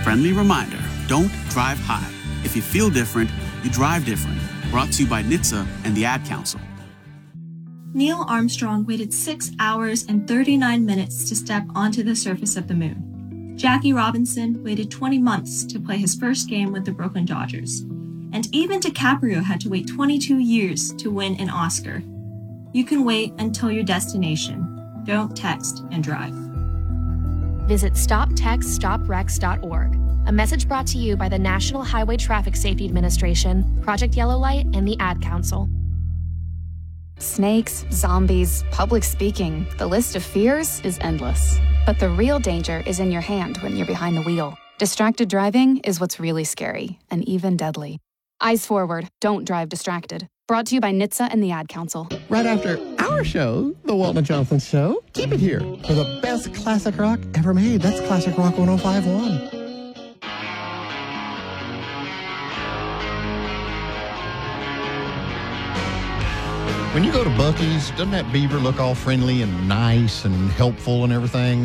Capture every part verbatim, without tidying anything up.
friendly reminder, don't drive high. If you feel different, you drive different. Brought to you by N H T S A and the Ad Council. Neil Armstrong waited six hours and thirty-nine minutes to step onto the surface of the moon. Jackie Robinson waited twenty months to play his first game with the Brooklyn Dodgers. And even DiCaprio had to wait twenty-two years to win an Oscar. You can wait until your destination. Don't text and drive. Visit stop text stop wrecks dot org. A message brought to you by the National Highway Traffic Safety Administration, Project Yellow Light, and the Ad Council. Snakes, zombies, public speaking, the list of fears is endless. But the real danger is in your hand when you're behind the wheel. Distracted driving is what's really scary and even deadly. Eyes forward, don't drive distracted. Brought to you by N H T S A and the Ad Council. Right after our show, The Walton Johnson Show, keep it here for the best classic rock ever made. That's Classic Rock one oh five point one. When you go to Buc-ee's, doesn't that beaver look all friendly and nice and helpful and everything?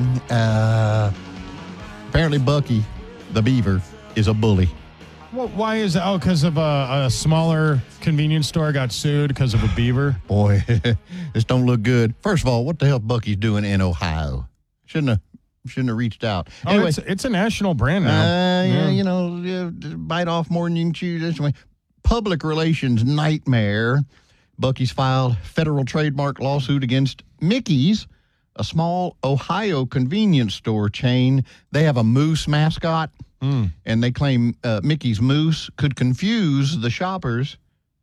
Uh, apparently Buc-ee, the beaver, is a bully. Well, why is that? Oh, because of a, a smaller convenience store got sued because of a beaver? Boy, this don't look good. First of all, what the hell Buc-ee's doing in Ohio? Shouldn't have shouldn't have reached out. Oh, anyway, it's, it's a national brand now. Uh, yeah, yeah. you know, yeah, bite off more than you can chew. This way. Public relations nightmare. Buc-ee's filed federal trademark lawsuit against Mickey's, a small Ohio convenience store chain. They have a moose mascot, mm. and they claim uh, Mickey's moose could confuse the shoppers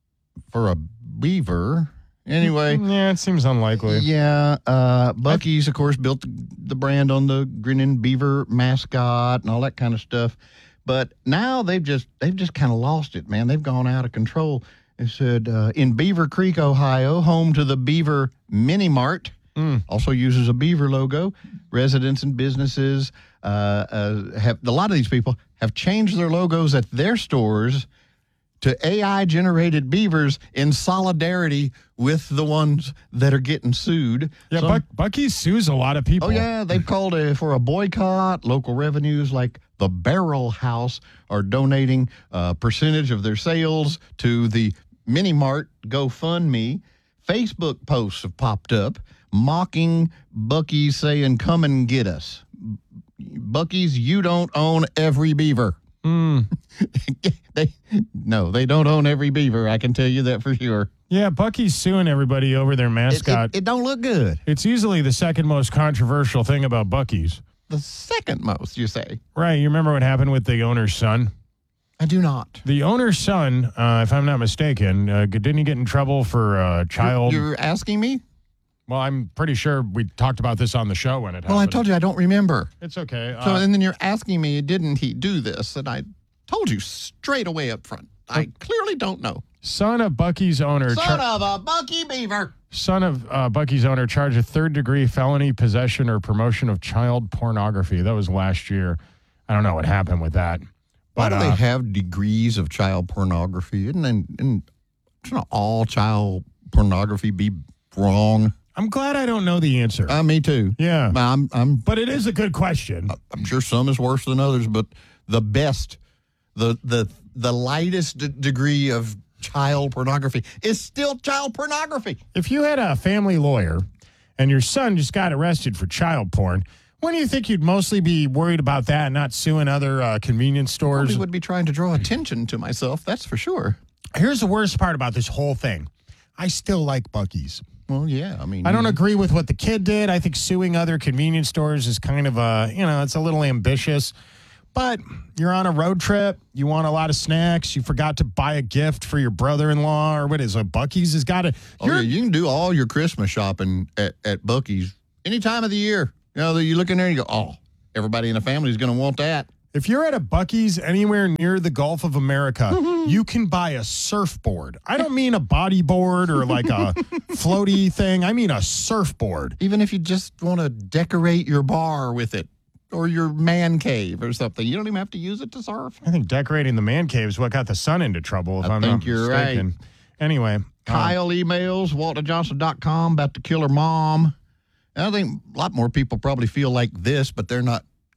for a beaver. Anyway. Yeah, it seems unlikely. Yeah. Uh, Buc-ee's, of course, built the brand on the grinning beaver mascot and all that kind of stuff. But now they've just they've just kind of lost it, man. They've gone out of control. They said uh, in Beaver Creek, Ohio, home to the Beaver Mini Mart, mm. also uses a beaver logo. Residents and businesses uh, uh, have a lot of these people have changed their logos at their stores to A I-generated beavers in solidarity with the ones that are getting sued. Yeah, Some, Buc- Buc-ee's sues a lot of people. Oh, yeah. They've called a, for a boycott. Local revenues like the Barrel House are donating a percentage of their sales to the Mini Mart GoFundMe. Facebook posts have popped up mocking Buc-ee's, saying, come and get us. Buc-ee's, you don't own every beaver. Mm. they, no, they don't own every beaver. I can tell you that for sure. Yeah, Buc-ee's suing everybody over their mascot. It, it, it don't look good. It's easily the second most controversial thing about Buc-ee's. The second most, you say? Right. You remember what happened with the owner's son? I do not. The owner's son, uh, if I'm not mistaken, uh, didn't he get in trouble for uh, child? You're, you're asking me? Well, I'm pretty sure we talked about this on the show when it happened. Well, I told you I don't remember. It's okay. So, uh, and then you're asking me, didn't he do this? And I told you straight away up front. I clearly don't know. Son of Buc-ee's owner. Son char- of a Buc-ee beaver. Son of uh, Buc-ee's owner charged a third-degree felony possession or promotion of child pornography. That was last year. I don't know what happened with that. Why But, do uh, they have degrees of child pornography? Isn't, isn't, shouldn't all child pornography be wrong? I'm glad I don't know the answer. Uh, me too. Yeah. I'm, I'm, but it is a good question. I'm sure some is worse than others, but the best, the the the lightest d- degree of child pornography is still child pornography. If you had a family lawyer and your son just got arrested for child porn, when do you think you'd mostly be worried about that and not suing other uh, convenience stores? Probably would be trying to draw attention to myself, that's for sure. Here's the worst part about this whole thing. I still like Buc-ee's. Well, yeah, I mean... I don't agree with what the kid did. I think suing other convenience stores is kind of a, you know, it's a little ambitious. But you're on a road trip. You want a lot of snacks. You forgot to buy a gift for your brother-in-law or what is it? Buc-ee's has got to... Oh, yeah, you can do all your Christmas shopping at, at Buc-ee's any time of the year. You know, you look in there and you go, oh, everybody in the family is going to want that. If you're at a Buc-ee's anywhere near the Gulf of America, you can buy a surfboard. I don't mean a bodyboard or like a floaty thing. I mean a surfboard. Even if you just want to decorate your bar with it or your man cave or something, you don't even have to use it to surf. I think decorating the man cave is what got the son into trouble, if I I'm think not you're mistaken. right. Anyway. Kyle um, emails, walton johnson dot com, about to kill her mom. And I think a lot more people probably feel like this, but they're not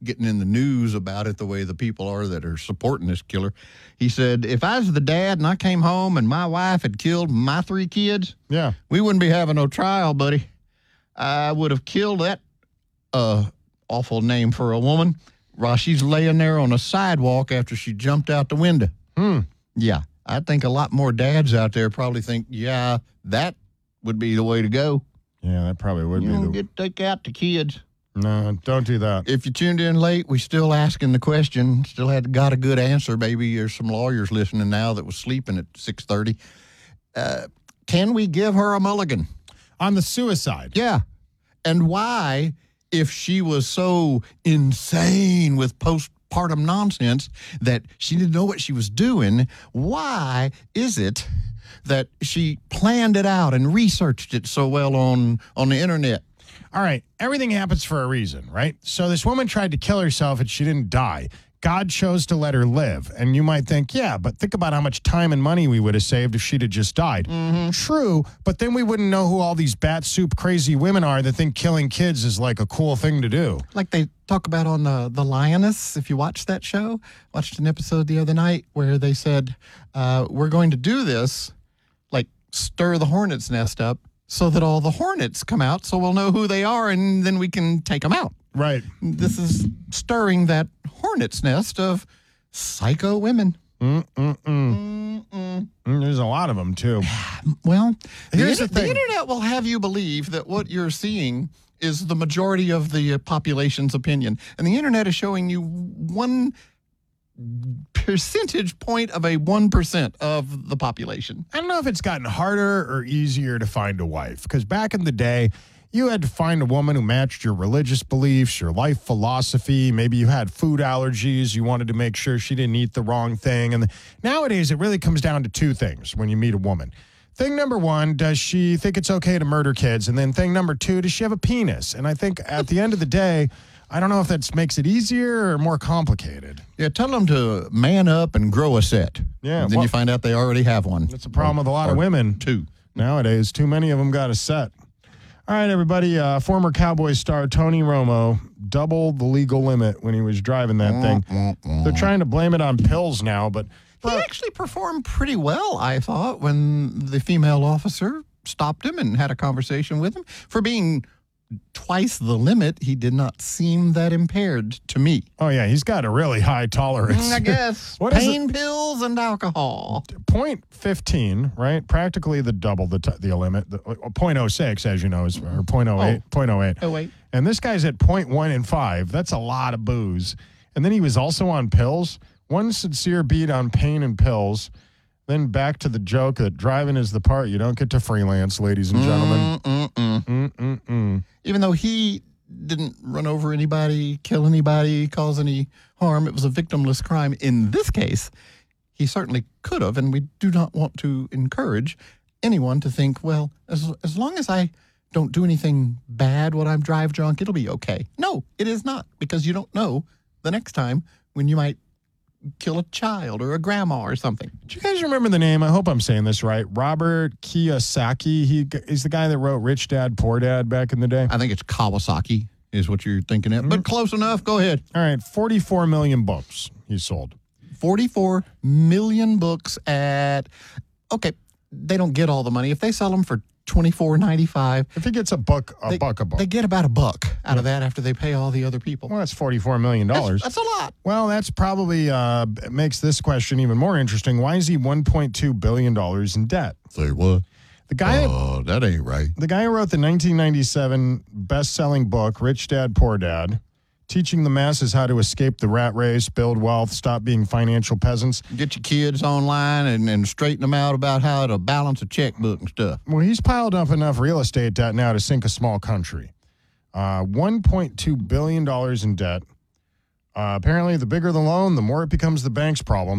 getting in the news about it the way the people are that are supporting this killer. He said, if I was the dad and I came home and my wife had killed my three kids, Yeah. we wouldn't be having no trial, buddy. I would have killed that uh, awful name for a woman while she's laying there on a sidewalk after she jumped out the window. Hmm. Yeah, I think a lot more dads out there probably think, yeah, that would be the way to go. Yeah, that probably would You be don't the. get to take out the kids. No, don't do that. If you tuned in late, we still asking the question. Still had got a good answer. Maybe there's some lawyers listening now that was sleeping at six thirty. Uh, can we give her a mulligan? On the suicide. Yeah. And why, if she was so insane with postpartum nonsense that she didn't know what she was doing, why is it that she planned it out and researched it so well on, on the internet? All right, everything happens for a reason, right? So this woman tried to kill herself and she didn't die. God chose to let her live. And you might think, yeah, but think about how much time and money we would have saved if she'd have just died. Mm-hmm. True, but then we wouldn't know who all these bat soup crazy women are that think killing kids is like a cool thing to do. Like they talk about on the, the Lioness, if you watch that show. Watched an episode the other night where they said, uh, we're going to do this, like stir the hornet's nest up so that all the hornets come out so we'll know who they are and then we can take them out. Right. This is stirring that hornet's nest of psycho women. Mm-mm-mm. Mm-mm. There's a lot of them, too. Well, Here's the, the thing. the internet will have you believe that what you're seeing is the majority of the uh, population's opinion. And the internet is showing you one percentage point of a one percent of the population. I don't know if it's gotten harder or easier to find a wife, because back in the day, you had to find a woman who matched your religious beliefs, your life philosophy. Maybe you had food allergies. You wanted to make sure she didn't eat the wrong thing. And nowadays, it really comes down to two things when you meet a woman. Thing number one, does she think it's okay to murder kids? And then thing number two, does she have a penis? And I think at the end of the day, I don't know if that makes it easier or more complicated. Yeah, tell them to man up and grow a set. Yeah, And then well- you find out they already have one. That's a problem Or- with a lot of or women. Two. Nowadays, too many of them got a set. All right, everybody. Uh, former Cowboys star Tony Romo doubled the legal limit when he was driving that thing. They're trying to blame it on pills now, but He actually performed pretty well, I thought, when the female officer stopped him and had a conversation with him. For being twice the limit, he did not seem that impaired to me. oh yeah, he's got a really high tolerance. Mm, I guess. What is Pain pills and alcohol. Point fifteen, right? Practically the double the t- the limit. The, uh, point oh six, as you know, is or point oh eight. Oh. point oh eight. Oh, wait. And this guy's at point one and five. That's a lot of booze. And then he was also on pills. One sincere beat on pain and pills. Then back to the joke that driving is the part you don't get to freelance, ladies and gentlemen. Mm-mm-mm. Mm-mm-mm. Even though he didn't run over anybody, kill anybody, cause any harm, it was a victimless crime. In this case, he certainly could have, and we do not want to encourage anyone to think, well, as, as long as I don't do anything bad when I'm drive drunk, it'll be okay. No, it is not, because you don't know the next time when you might kill a child or a grandma or something. Do you guys remember the name? I hope I'm saying this right. Robert Kiyosaki. He is the guy that wrote Rich Dad, Poor Dad back in the day. I think it's Kawasaki is what you're thinking of, but close enough. Go ahead. All right, forty-four million books he sold. forty-four million books at, okay, they don't get all the money. If they sell them for twenty-four ninety-five, If he gets a book, a they, buck a book. they get about a buck out of that after they pay all the other people. Well, that's forty-four million dollars. That's, that's a lot. Well, that's probably uh, makes this question even more interesting. Why is he one point two billion dollars in debt? Say what? The guy, Oh, that ain't right. the guy who wrote the nineteen ninety-seven best-selling book, Rich Dad, Poor Dad, teaching the masses how to escape the rat race, build wealth, stop being financial peasants. Get your kids online and, and straighten them out about how to balance a checkbook and stuff. Well, he's piled up enough real estate debt now to sink a small country. Uh, one point two billion dollars in debt. Uh, apparently, the bigger the loan, the more it becomes the bank's problem.